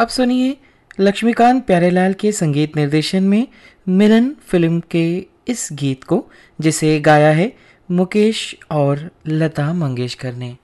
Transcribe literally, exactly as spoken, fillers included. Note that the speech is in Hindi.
अब सुनिए लक्ष्मीकांत प्यारेलाल के संगीत निर्देशन में मिलन फिल्म के इस गीत को, जिसे गाया है मुकेश और लता मंगेशकर ने।